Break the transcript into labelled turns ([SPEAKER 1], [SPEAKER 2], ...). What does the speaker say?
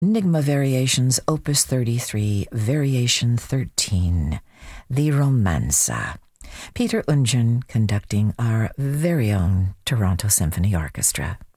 [SPEAKER 1] Enigma Variations, Opus 33, Variation 13, The Romanza. Peter Ungen conducting our very own Toronto Symphony Orchestra.